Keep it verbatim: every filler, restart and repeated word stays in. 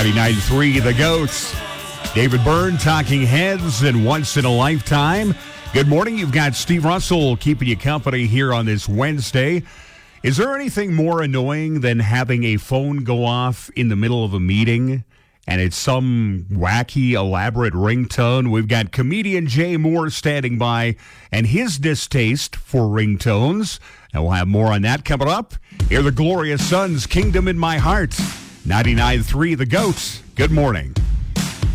ninety-nine point three The Goats. David Byrne, Talking Heads, and Once in a Lifetime. Good morning. You've got Steve Russell keeping you company here on this Wednesday. Is there anything more annoying than having a phone go off in the middle of a meeting and it's some wacky, elaborate ringtone? We've got comedian Jay Moore standing by and his distaste for ringtones. And we'll have more on that coming up. Hear the Glorious Sons, Kingdom in My Heart. ninety-nine point three The Goats. Good morning.